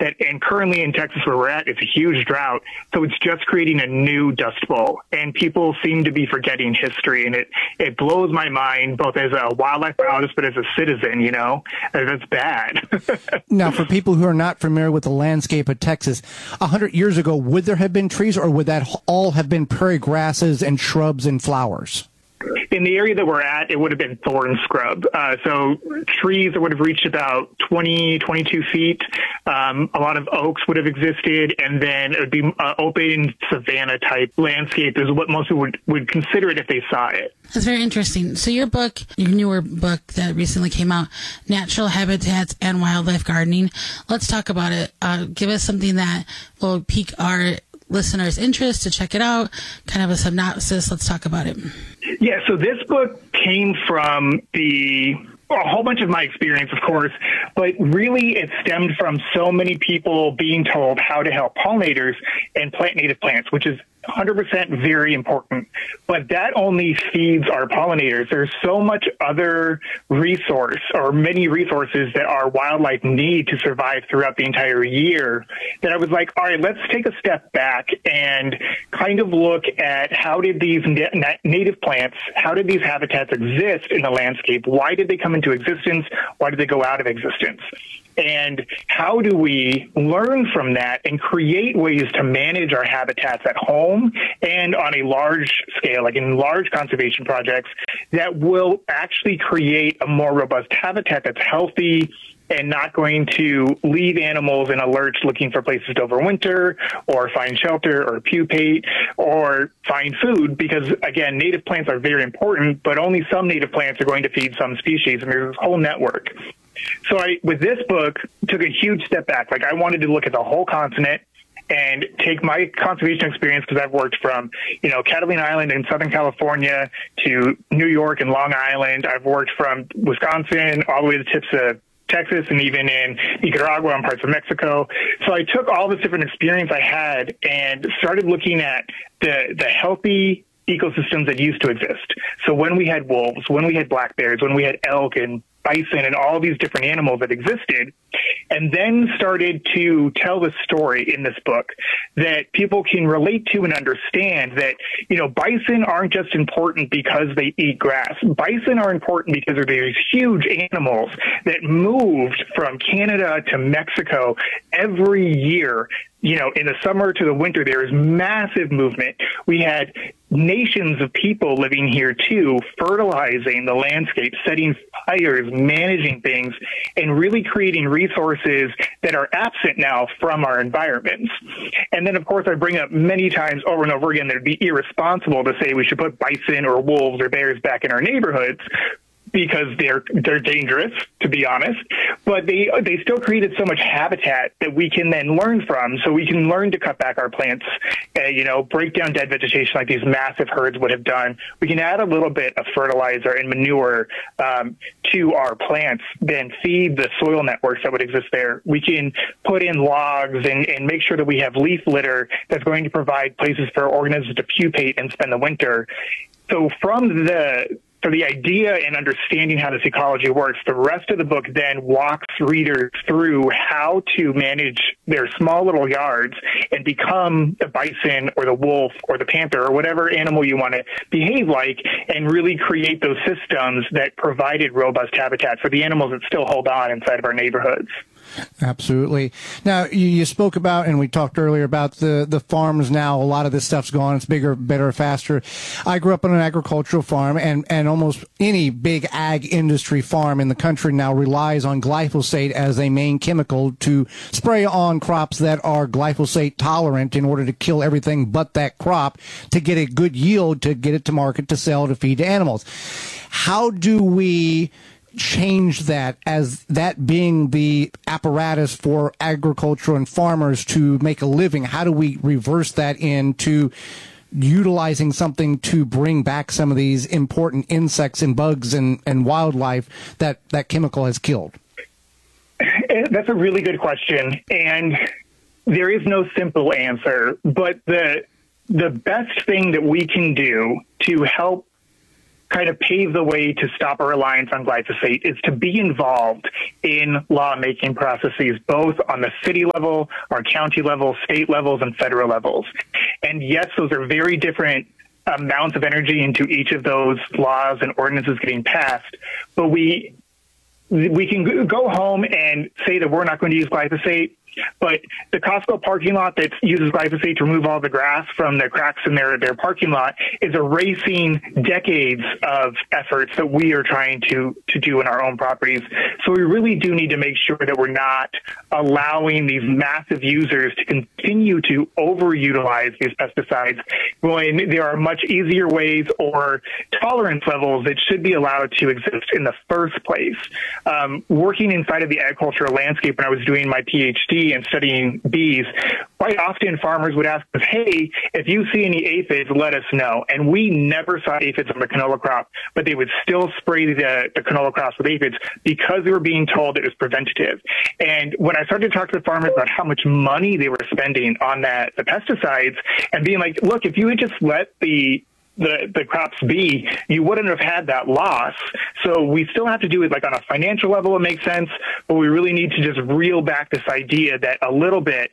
and currently in Texas where we're at, it's a huge drought. So it's just creating a new Dust Bowl, and people seem to be forgetting history. And it blows my mind, both as a wildlife biologist, but as a citizen, that's bad. Now, for people who are not familiar with the landscape of Texas, 100 years ago, would there have been trees, or would that all have been prairie grasses and shrubs and flowers? In the area that we're at, it would have been thorn scrub. So trees that would have reached about 20, 22 feet. A lot of oaks would have existed, and then it would be open savanna type landscape is what most people would consider it if they saw it. That's very interesting. So your newer book that recently came out, Natural Habitats and Wildlife Gardening, let's talk about it. Give us something that will pique our listeners' interest to check it out, kind of a synopsis. Let's talk about it. Yeah, so this book came from a whole bunch of my experience, of course, but really it stemmed from so many people being told how to help pollinators and plant native plants, which is 100% very important. But that only feeds our pollinators. There's so much other resource, or many resources, that our wildlife need to survive throughout the entire year, that I was like, all right, let's take a step back and kind of look at how did these native plants, how did these habitats exist in the landscape? Why did they come into existence? Why did they go out of existence? And how do we learn from that and create ways to manage our habitats at home and on a large scale, like in large conservation projects, that will actually create a more robust habitat that's healthy and not going to leave animals in a lurch looking for places to overwinter or find shelter or pupate or find food, because, again, native plants are very important, but only some native plants are going to feed some species, and there's this whole network. So with this book, took a huge step back. Like, I wanted to look at the whole continent and take my conservation experience, because I've worked from, Catalina Island in Southern California to New York and Long Island. I've worked from Wisconsin all the way to the tips of Texas and even in Nicaragua and parts of Mexico. So I took all this different experience I had and started looking at the healthy ecosystems that used to exist. So when we had wolves, when we had black bears, when we had elk and bison and all these different animals that existed, and then started to tell the story in this book that people can relate to and understand that, bison aren't just important because they eat grass. Bison are important because they're these huge animals that moved from Canada to Mexico every year. In the summer to the winter, there is massive movement. We had nations of people living here too, fertilizing the landscape, setting fires, managing things, and really creating resources that are absent now from our environments. And then, of course, I bring up many times over and over again that it'd be irresponsible to say we should put bison or wolves or bears back in our neighborhoods, because they're dangerous, to be honest, but they still created so much habitat that we can then learn from. So we can learn to cut back our plants, break down dead vegetation like these massive herds would have done. We can add a little bit of fertilizer and manure to our plants, then feed the soil networks that would exist there. We can put in logs and make sure that we have leaf litter that's going to provide places for organisms to pupate and spend the winter. So from the idea and understanding how this ecology works, the rest of the book then walks readers through how to manage their small little yards and become the bison or the wolf or the panther or whatever animal you want to behave like, and really create those systems that provided robust habitat for the animals that still hold on inside of our neighborhoods. Absolutely. Now, you spoke about, and we talked earlier about the farms now. A lot of this stuff's gone. It's bigger, better, faster. I grew up on an agricultural farm, and almost any big ag industry farm in the country now relies on glyphosate as a main chemical to spray on crops that are glyphosate tolerant in order to kill everything but that crop to get a good yield, to get it to market, to sell, to feed to animals. How do we change that, as that being the apparatus for agriculture and farmers to make a living? How do we reverse that into utilizing something to bring back some of these important insects and bugs and wildlife that chemical has killed? That's a really good question, and there is no simple answer, but the best thing that we can do to help kind of pave the way to stop our reliance on glyphosate is to be involved in lawmaking processes, both on the city level, our county level, state levels, and federal levels. And yes, those are very different amounts of energy into each of those laws and ordinances getting passed, but we can go home and say that we're not going to use glyphosate, but the Costco parking lot that uses glyphosate to remove all the grass from the cracks in their parking lot is erasing decades of efforts that we are trying to do in our own properties. So we really do need to make sure that we're not allowing these massive users to continue to overutilize these pesticides when there are much easier ways or tolerance levels that should be allowed to exist in the first place. Working inside of the agricultural landscape when I was doing my PhD and studying bees, quite often farmers would ask us, hey, if you see any aphids, let us know. And we never saw aphids on the canola crop, but they would still spray the canola crops with aphids because they were being told it was preventative. And when I started to talk to the farmers about how much money they were spending on the pesticides and being like, look, if you had just let the crops be, you wouldn't have had that loss. So we still have to do it like on a financial level. It makes sense, but we really need to just reel back this idea that a little bit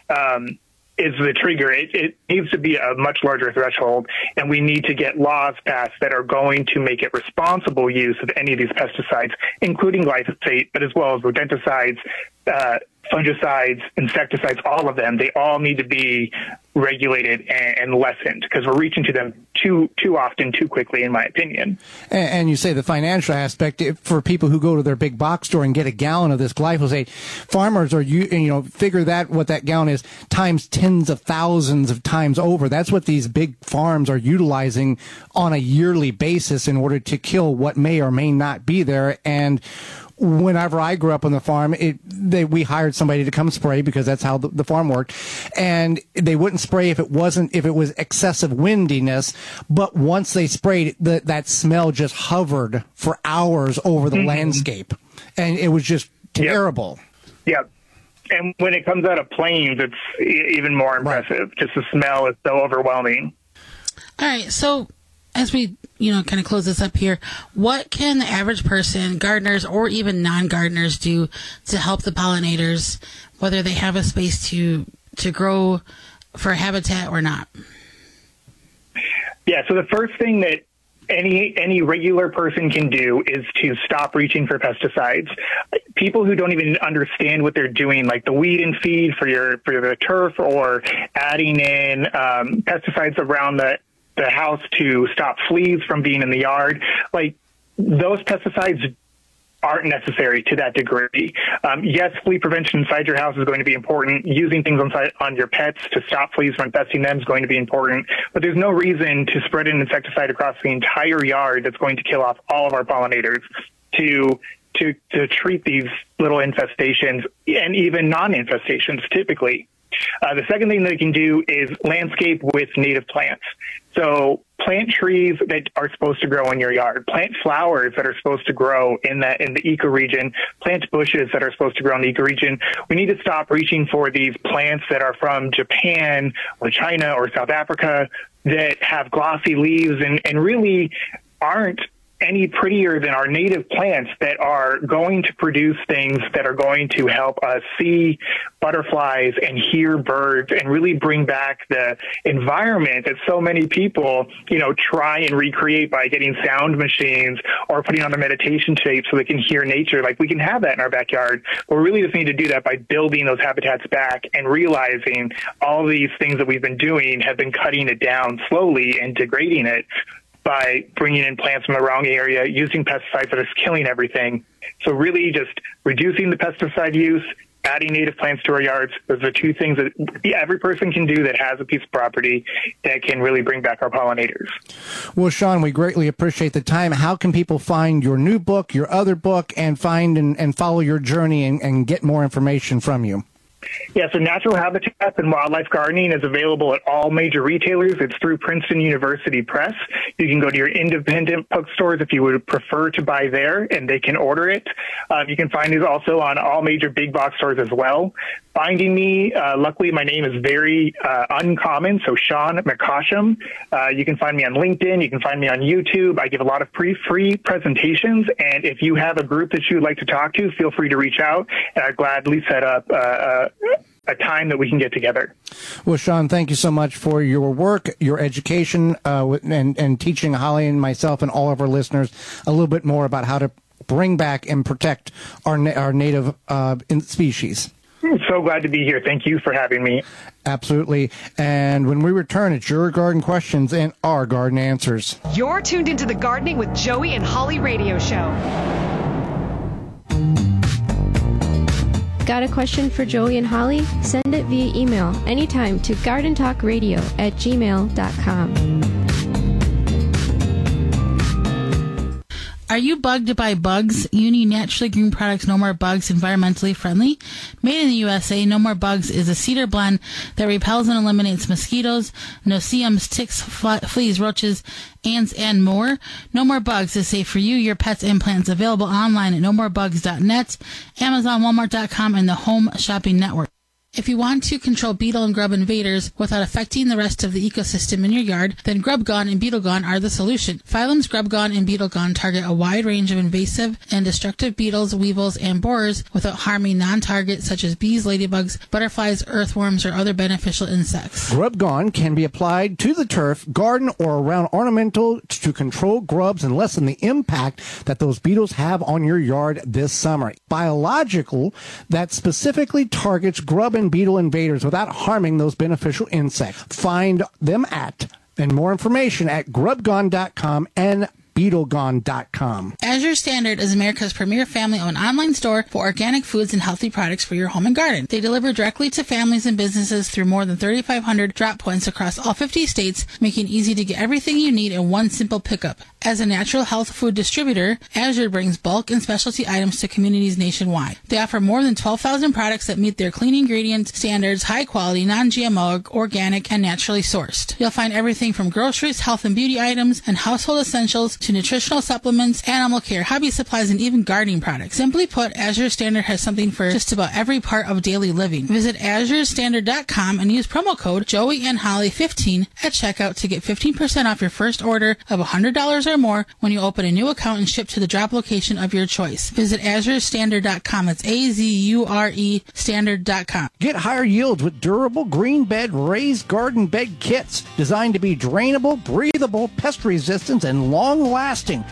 is the trigger. It needs to be a much larger threshold, and we need to get laws passed that are going to make it responsible use of any of these pesticides, including glyphosate, but as well as rodenticides, fungicides, insecticides, all of them. They all need to be regulated and lessened because we're reaching to them too often, too quickly, in my opinion. And you say the financial aspect for people who go to their big box store and get a gallon of this glyphosate. Farmers are figure that what that gallon is times tens of thousands of times over. That's what these big farms are utilizing on a yearly basis in order to kill what may or may not be there. And whenever I grew up on the farm, we hired somebody to come spray because that's how the farm worked, and they wouldn't spray if it was excessive windiness. But once they sprayed, that smell just hovered for hours over the landscape, and it was just terrible. Yep. And when it comes out of planes, it's even more impressive. Right. Just the smell is so overwhelming. All right, so as we, kind of close this up here, what can the average person, gardeners or even non-gardeners, do to help the pollinators, whether they have a space to grow for habitat or not? Yeah, so the first thing that any regular person can do is to stop reaching for pesticides. People who don't even understand what they're doing, like the weed and feed for the turf, or adding in pesticides around the house to stop fleas from being in the yard, like those pesticides aren't necessary to that degree. Yes, flea prevention inside your house is going to be important. Using things on your pets to stop fleas from infesting them is going to be important. But there's no reason to spread an insecticide across the entire yard that's going to kill off all of our pollinators to treat these little infestations and even non-infestations typically. The second thing that you can do is landscape with native plants. So plant trees that are supposed to grow in your yard, plant flowers that are supposed to grow in the ecoregion, plant bushes that are supposed to grow in the ecoregion. We need to stop reaching for these plants that are from Japan or China or South Africa that have glossy leaves and really aren't any prettier than our native plants that are going to produce things that are going to help us see butterflies and hear birds and really bring back the environment that so many people, try and recreate by getting sound machines or putting on their meditation tape so they can hear nature. Like, we can have that in our backyard, but we really just need to do that by building those habitats back and realizing all these things that we've been doing have been cutting it down slowly and degrading it by bringing in plants from the wrong area, using pesticides that are killing everything. So really just reducing the pesticide use, adding native plants to our yards. Those are two things that every person can do that has a piece of property that can really bring back our pollinators. Well, Sean, we greatly appreciate the time. How can people find your new book, your other book, and find and follow your journey and get more information from you? Yeah, so Natural Habitat and Wildlife Gardening is available at all major retailers. It's through Princeton University Press. You can go to your independent bookstores if you would prefer to buy there, and they can order it. You can find it also on all major big box stores as well. Finding me, luckily my name is very uncommon, so Sean McCosham. You can find me on LinkedIn. You can find me on YouTube. I give a lot of free presentations, and if you have a group that you would like to talk to, feel free to reach out, and I'd gladly set up a time that we can get together. Well, Sean, thank you so much for your work, your education, and teaching Holly and myself and all of our listeners a little bit more about how to bring back and protect our native species. I'm so glad to be here. Thank you for having me. Absolutely. And when we return, it's your garden questions and our garden answers. You're tuned into the Gardening with Joey and Holly radio show. Got a question for Joey and Holly? Send it via email anytime to gardentalkradio@gmail.com. Are you bugged by bugs? You need Naturally Green Products No More Bugs, environmentally friendly. Made in the USA, No More Bugs is a cedar blend that repels and eliminates mosquitoes, no-see-ums, ticks, fleas, roaches, ants, and more. No More Bugs is safe for you, your pets, and plants. Available online at nomorebugs.net, Amazon, Walmart.com, and the Home Shopping Network. If you want to control beetle and grub invaders without affecting the rest of the ecosystem in your yard, then Grub Gone and Beetle Gone are the solution. Phylum's Grub Gone and Beetle Gone target a wide range of invasive and destructive beetles, weevils, and borers without harming non-targets such as bees, ladybugs, butterflies, earthworms, or other beneficial insects. Grub Gone can be applied to the turf, garden, or around ornamental to control grubs and lessen the impact that those beetles have on your yard this summer. Biological that specifically targets grub and beetle invaders without harming those beneficial insects. Find them and more information at grubgone.com and BeetleGone.com. Azure Standard is America's premier family-owned online store for organic foods and healthy products for your home and garden. They deliver directly to families and businesses through more than 3,500 drop points across all 50 states, making it easy to get everything you need in one simple pickup. As a natural health food distributor, Azure brings bulk and specialty items to communities nationwide. They offer more than 12,000 products that meet their clean ingredient standards, high quality, non-GMO, organic, and naturally sourced. You'll find everything from groceries, health and beauty items, and household essentials to nutritional supplements, animal care, hobby supplies, and even gardening products. Simply put, Azure Standard has something for just about every part of daily living. Visit azurestandard.com and use promo code JoeyandHolly15 at checkout to get 15% off your first order of $100 or more when you open a new account and ship to the drop location of your choice. Visit azurestandard.com. It's AZURE standard.com. Get higher yields with durable green bed raised garden bed kits designed to be drainable, breathable, pest resistant, and long-lasting.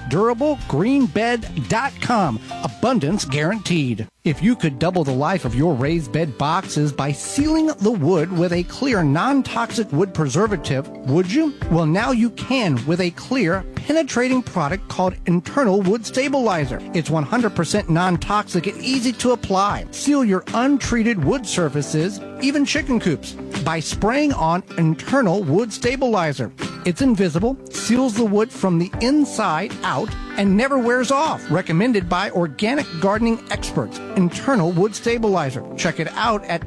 DurableGreenBed.com. Abundance guaranteed. If you could double the life of your raised bed boxes by sealing the wood with a clear, non-toxic wood preservative, would you? Well, now you can with a clear, penetrating product called Internal Wood Stabilizer. It's 100% non-toxic and easy to apply. Seal your untreated wood surfaces, even chicken coops, by spraying on Internal Wood Stabilizer. It's invisible, seals the wood from the inside out, and never wears off. Recommended by organic gardening experts. Internal Wood Stabilizer. Check it out at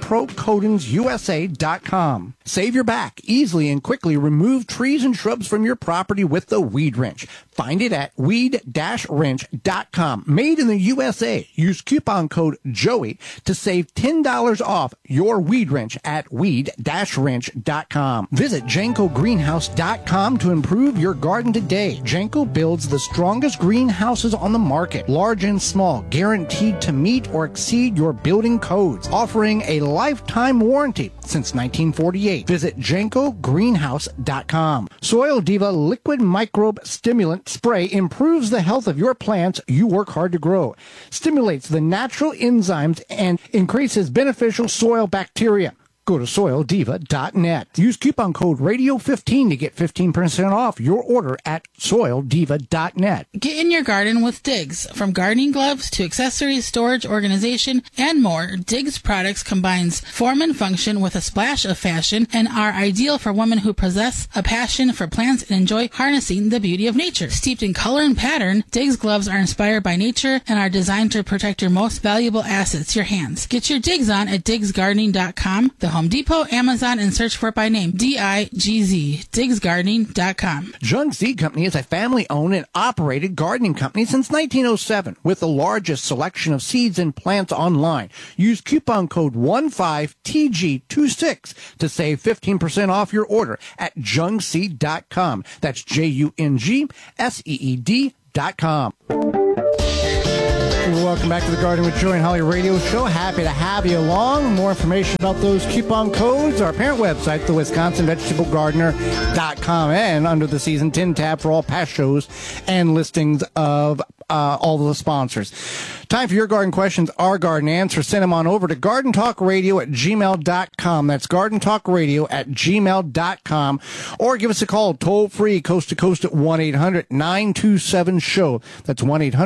timberprocoatingsusa.com. Save your back. Easily and quickly remove trees and shrubs from your property with the Weed Wrench. Find it at weed-wrench.com. Made in the USA. Use coupon code JOEY to save $10 off your Weed Wrench at weed-wrench.com. Visit JankoGreenhouse.com to improve your garden today. Janko builds the strongest greenhouses on the market, large and small, guaranteed to meet or exceed your building codes, offering a lifetime warranty since 1948. Visit JankoGreenhouse.com. Soil Diva Liquid Microbe Stimulant Spray improves the health of your plants you work hard to grow, stimulates the natural enzymes, and increases beneficial soil bacteria. Go to soildiva.net. Use coupon code radio15 to get 15% off your order at soildiva.net. Get in your garden with Diggs. From gardening gloves to accessories, storage, organization, and more, Diggs products combines form and function with a splash of fashion and are ideal for women who possess a passion for plants and enjoy harnessing the beauty of nature. Steeped in color and pattern, Diggs gloves are inspired by nature and are designed to protect your most valuable assets, your hands. Get your Diggs on at diggsgardening.com, the Home Depot, Amazon, and search for it by name, D-I-G-Z, diggsgardening.com. Jung Seed Company is a family-owned and operated gardening company since 1907 with the largest selection of seeds and plants online. Use coupon code 15TG26 to save 15% off your order at jungseed.com. That's JUNGSEED.com. Welcome back to the Garden with Joey and Holly radio show. Happy to have you along. More information about those coupon codes, our parent website, the WisconsinVegetableGardener.com, and under the Season 10 tab for all past shows and listings of all the sponsors. Time for your garden questions, our garden answers. Send them on over to gardentalkradio@gmail.com. That's gardentalkradio@gmail.com. Or give us a call toll free, coast to coast at 1-800-927-SHOW. That's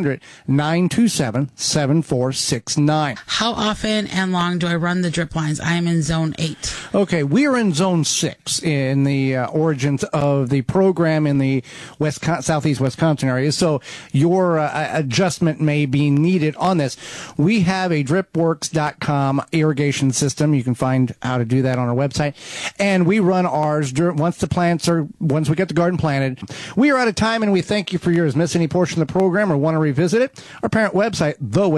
1-800-927-7469. How often and long do I run the drip lines? I am in zone 8. Okay, we are in zone 6 in the origins of the program in the southeast Wisconsin area. So your adjustment may be needed on this. We have a dripworks.com irrigation system. You can find how to do that on our website. And we run ours once we get the garden planted. We are out of time, and we thank you for yours. Miss any portion of the program or want to revisit it? Our parent website,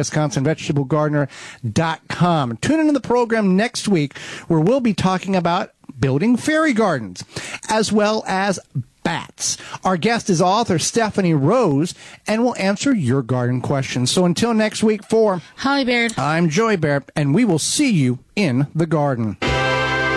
thewisconsinvegetablegardener.com. Tune into the program next week where we'll be talking about building fairy gardens as well as bats. Our guest is author Stephanie Rose, and will answer your garden questions. So until next week, for Holly Baird, I'm Joey Baird, and we will see you in the garden.